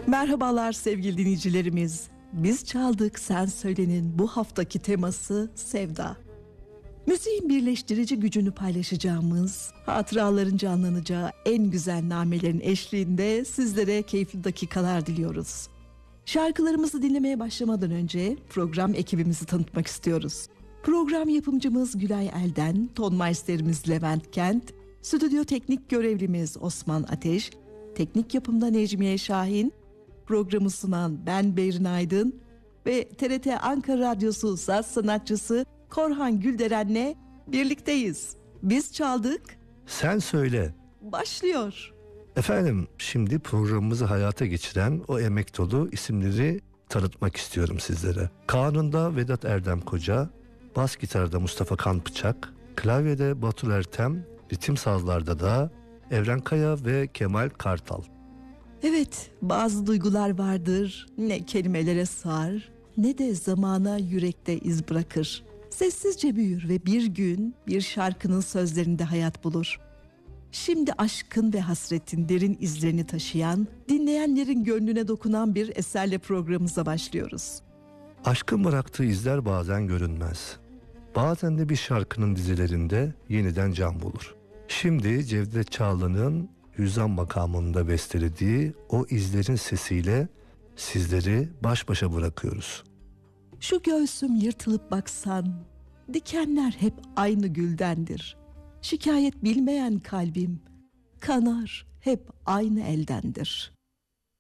Merhabalar sevgili dinleyicilerimiz. Biz çaldık sen söylenin bu haftaki teması sevda. Müziğin birleştirici gücünü paylaşacağımız, hatıraların canlanacağı en güzel namelerin eşliğinde sizlere keyifli dakikalar diliyoruz. Şarkılarımızı dinlemeye başlamadan önce program ekibimizi tanıtmak istiyoruz. Program yapımcımız Gülay Elden, tonmeisterimiz Levent Kent, stüdyo teknik görevlimiz Osman Ateş, teknik yapımda Necmiye Şahin, programı sunan ben Beyrin Aydın ve TRT Ankara Radyosu saz sanatçısı Korhan Gülderen'le birlikteyiz. Biz çaldık. Sen söyle. Başlıyor. Efendim, şimdi programımızı hayata geçiren o emek dolu isimleri tanıtmak istiyorum sizlere. Kanun'da Vedat Erdem Koca, bas gitarda Mustafa Kanbıçak, klavyede Batur Ertem, ritim sazlarda da Evren Kaya ve Kemal Kartal. Evet, bazı duygular vardır, ne kelimelere sığar, ne de zamana yürekte iz bırakır. Sessizce büyür ve bir gün bir şarkının sözlerinde hayat bulur. Şimdi aşkın ve hasretin derin izlerini taşıyan, dinleyenlerin gönlüne dokunan bir eserle programımıza başlıyoruz. Aşkın bıraktığı izler bazen görünmez. Bazen de bir şarkının dizelerinde yeniden can bulur. Şimdi Cevdet Çağlı'nın Hüzan makamında bestelediği o izlerin sesiyle sizleri baş başa bırakıyoruz. Şu göğsüm yırtılıp baksan, dikenler hep aynı güldendir. Şikayet bilmeyen kalbim, kanar hep aynı eldendir.